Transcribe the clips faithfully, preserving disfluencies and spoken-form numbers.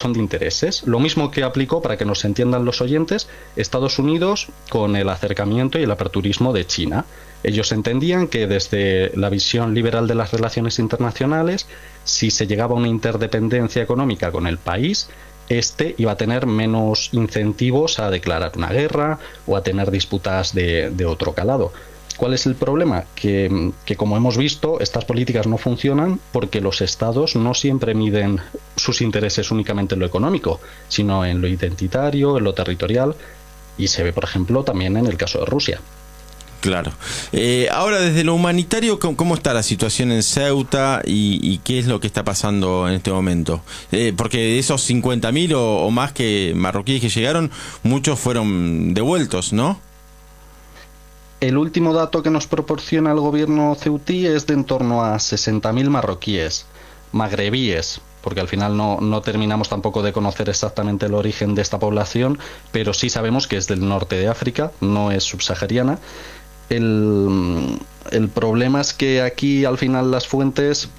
razón de intereses. Lo mismo que aplicó, para que nos entiendan los oyentes, Estados Unidos con el acercamiento y el aperturismo de China. Ellos entendían que desde la visión liberal de las relaciones internacionales, si se llegaba a una interdependencia económica con el país, este iba a tener menos incentivos a declarar una guerra o a tener disputas de, de otro calado. ¿Cuál es el problema? Que, que, como hemos visto, estas políticas no funcionan porque los estados no siempre miden sus intereses únicamente en lo económico, sino en lo identitario, en lo territorial, y se ve, por ejemplo, también en el caso de Rusia. Claro. Eh, ahora, desde lo humanitario, ¿cómo está la situación en Ceuta y, y qué es lo que está pasando en este momento? Eh, porque de esos cincuenta mil o, o más que marroquíes que llegaron, muchos fueron devueltos, ¿no? El último dato que nos proporciona el gobierno ceutí es de en torno a sesenta mil marroquíes, magrebíes, porque al final no, no terminamos tampoco de conocer exactamente el origen de esta población, pero sí sabemos que es del norte de África, no es subsahariana. El, el problema es que aquí al final las fuentes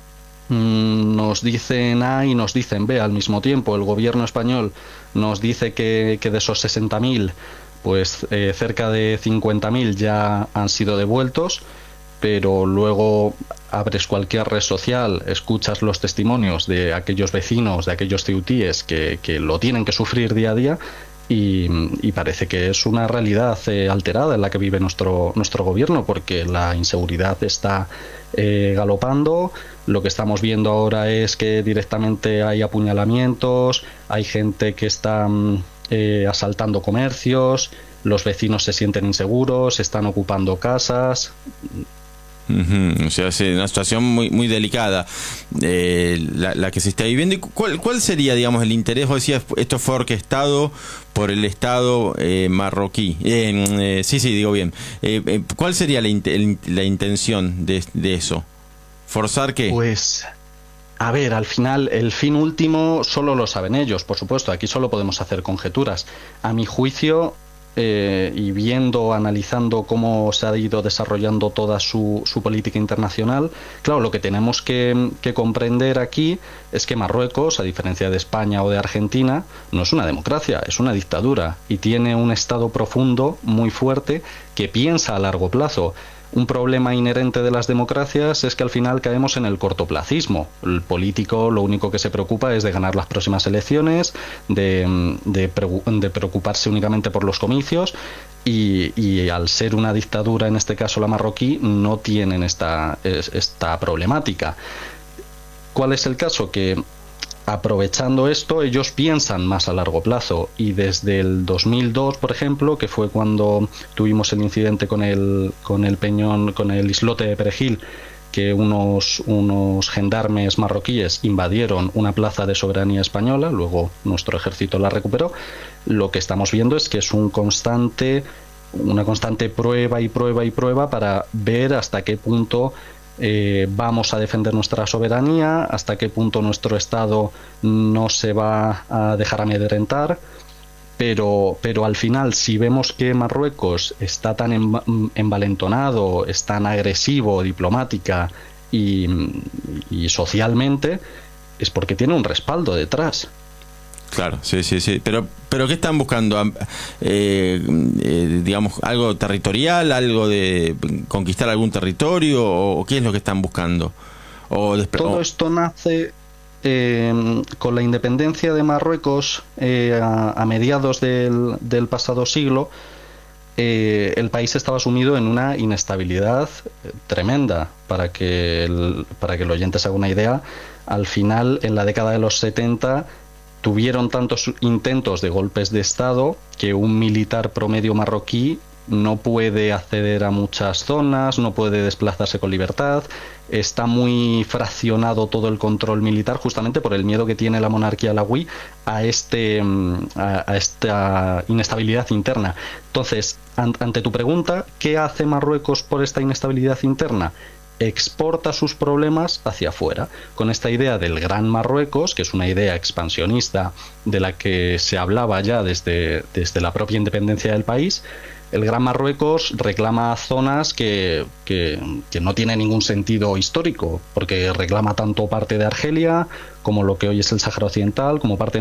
mmm, nos dicen A y nos dicen B al mismo tiempo. El gobierno español nos dice que, que de esos sesenta mil, pues eh, cerca de cincuenta mil ya han sido devueltos, pero luego abres cualquier red social, escuchas los testimonios de aquellos vecinos, de aquellos ceutíes que, que lo tienen que sufrir día a día, y, y parece que es una realidad eh, alterada en la que vive nuestro, nuestro gobierno, porque la inseguridad está eh, galopando. Lo que estamos viendo ahora es que directamente hay apuñalamientos, hay gente que está eh, asaltando comercios, los vecinos se sienten inseguros, están ocupando casas. Uh-huh. O sea, es una situación muy muy delicada eh, la, la que se está viviendo. ¿Cuál, cuál sería, digamos, el interés? Vos decías, esto fue orquestado por el Estado eh, marroquí. Eh, eh, sí, sí, digo bien. Eh, eh, ¿Cuál sería la, in- la intención de, de eso? ¿Forzar qué? Pues, a ver, al final, el fin último solo lo saben ellos, por supuesto. Aquí solo podemos hacer conjeturas. A mi juicio, Eh, y viendo, analizando cómo se ha ido desarrollando toda su, su política internacional, claro, lo que tenemos que, que comprender aquí es que Marruecos, a diferencia de España o de Argentina, no es una democracia, es una dictadura, y tiene un Estado profundo, muy fuerte, que piensa a largo plazo. Un problema inherente de las democracias es que al final caemos en el cortoplacismo. El político lo único que se preocupa es de ganar las próximas elecciones, de, de, de preocuparse únicamente por los comicios, y, y al ser una dictadura, en este caso la marroquí, no tienen esta, esta problemática. ¿Cuál es el caso? Que aprovechando esto, ellos piensan más a largo plazo, y desde el dos mil dos, por ejemplo, que fue cuando tuvimos el incidente con el, con el peñón, con el islote de Perejil, que unos, unos gendarmes marroquíes invadieron una plaza de soberanía española, luego nuestro ejército la recuperó. Lo que estamos viendo es que es un constante, una constante prueba y prueba y prueba para ver hasta qué punto Eh, vamos a defender nuestra soberanía, hasta qué punto nuestro Estado no se va a dejar amedrentar. Pero, pero al final, si vemos que Marruecos está tan envalentonado, es tan agresivo diplomática y, y socialmente, es porque tiene un respaldo detrás. Claro, sí, sí, sí. Pero, pero ¿qué están buscando? Eh, eh, digamos, algo territorial, algo de conquistar algún territorio, o qué es lo que están buscando. O Todo esto nace eh, con la independencia de Marruecos eh, a, a mediados del, del pasado siglo. Eh, el país estaba sumido en una inestabilidad tremenda. Para que el, para que el oyente se haga una idea, al final, en la década de los setenta, tuvieron tantos intentos de golpes de Estado que un militar promedio marroquí no puede acceder a muchas zonas, no puede desplazarse con libertad. Está muy fraccionado todo el control militar, justamente por el miedo que tiene la monarquía alawí a, este, a, a esta inestabilidad interna. Entonces, an, ante tu pregunta, ¿qué hace Marruecos por esta inestabilidad interna? Exporta sus problemas hacia afuera, con esta idea del Gran Marruecos, que es una idea expansionista de la que se hablaba ya desde, desde la propia independencia del país. El Gran Marruecos reclama zonas que, que, que no tienen ningún sentido histórico, porque reclama tanto parte de Argelia como lo que hoy es el Sáhara Occidental, como parte